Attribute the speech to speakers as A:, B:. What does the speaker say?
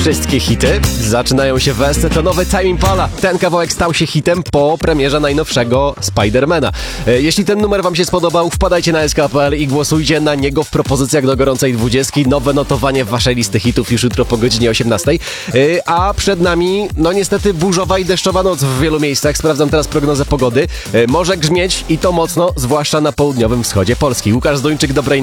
A: Wszystkie hity zaczynają się w S. To nowy Tame Impala. Ten kawałek stał się hitem po premierze najnowszego Spidermana. Jeśli ten numer wam się spodobał, wpadajcie na sk.pl i głosujcie na niego w propozycjach do gorącej 20. Nowe notowanie w waszej listy hitów już jutro po godzinie 18. A przed nami, no niestety, burzowa i deszczowa noc w wielu miejscach. Sprawdzam teraz prognozę pogody. Może grzmieć i to mocno, zwłaszcza na południowym wschodzie Polski. Łukasz Zduńczyk, dobrej